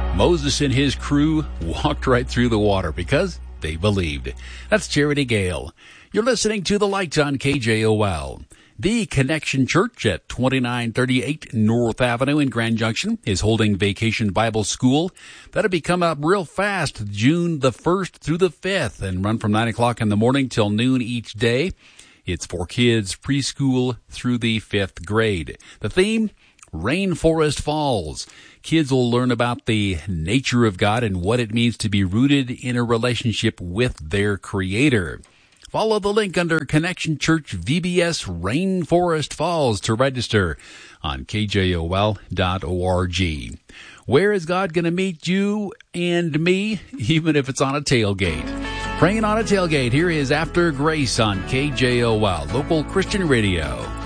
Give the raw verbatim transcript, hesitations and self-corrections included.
Moses and his crew walked right through the water because they believed. That's Charity Gale. You're listening to The Light on K J O L. The Connection Church at twenty-nine thirty-eight North Avenue in Grand Junction is holding Vacation Bible School. That'll be coming up real fast, June the first through the fifth, and run from nine o'clock in the morning till noon each day. It's for kids preschool through the fifth grade. The theme, Rainforest Falls. Kids will learn about the nature of God and what it means to be rooted in a relationship with their Creator. Follow the link under Connection Church V B S Rainforest Falls to register on K J O L dot org. Where is God going to meet you and me, even if it's on a tailgate? Praying on a tailgate, here is After Grace on K J O L, local Christian radio.